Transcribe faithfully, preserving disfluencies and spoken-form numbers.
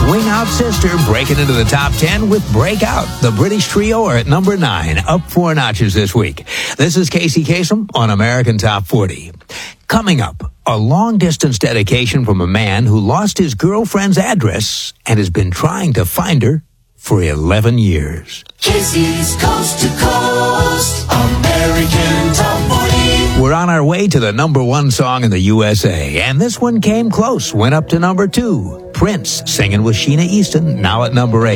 Swing Out Sister breaking into the top ten with Breakout. The British trio are at number nine, up four notches this week. This is Casey Kasem on American Top forty. Coming up, a long-distance dedication from a man who lost his girlfriend's address and has been trying to find her for eleven years. Casey's Coast to Coast, American Top forty. We're on our way to the number one song in the U S A, and this one came close, went up to number two. Prince singing with Sheena Easton, now at number eight.